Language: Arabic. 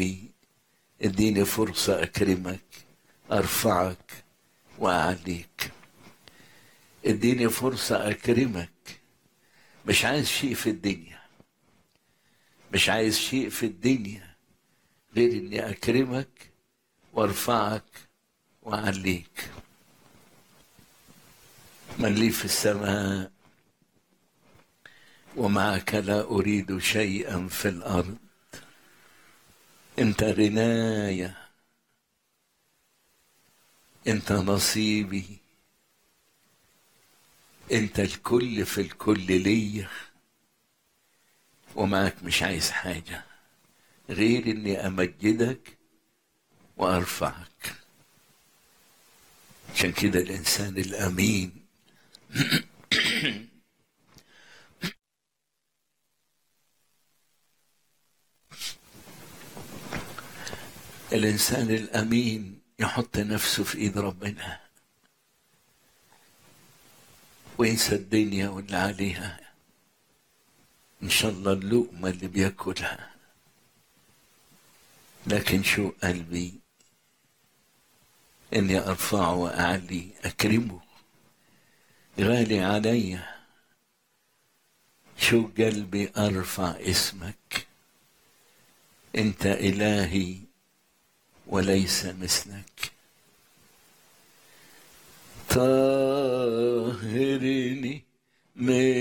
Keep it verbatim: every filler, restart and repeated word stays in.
قلبي اديني فرصة أكرمك أرفعك وأعليك. اديني فرصة أكرمك. مش عايز شيء في الدنيا، مش عايز شيء في الدنيا غير إني أكرمك وأرفعك وأعليك. من لي في السماء ومعك لا أريد شيئا في الأرض. أنت غناية، أنت نصيبي، أنت الكل في الكل ليا، ومعك مش عايز حاجة غير إني أمجدك وأرفعك. عشان كده الإنسان الأمين الإنسان الأمين يحط نفسه في إيد ربنا وينسى الدنيا واللي عليها، إن شاء الله اللقمة اللي بياكلها، لكن شو قلبي إني أرفعه وأعلي أكرمه. غالي عليا، شو قلبي أرفع اسمك. أنت إلهي وليس مثلك. طهرني من